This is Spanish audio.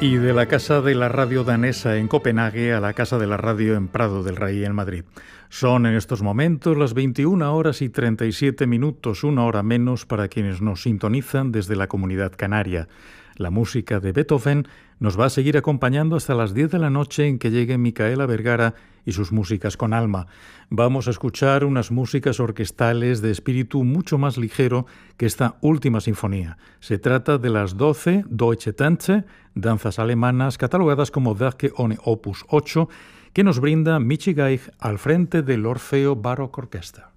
Y de la Casa de la Radio danesa en Copenhague a la Casa de la Radio en Prado del Rey en Madrid. Son en estos momentos las 21 horas y 37 minutos, una hora menos para quienes nos sintonizan desde la Comunidad Canaria. La música de Beethoven nos va a seguir acompañando hasta las 10 de la noche en que llegue Micaela Vergara y sus músicas con alma. Vamos a escuchar unas músicas orquestales de espíritu mucho más ligero que esta última sinfonía. Se trata de las 12 Deutsche Tänze, danzas alemanas catalogadas como Werke ohne Opus 8, que nos brinda Michi Geig al frente del Orfeo Baroque Orquesta.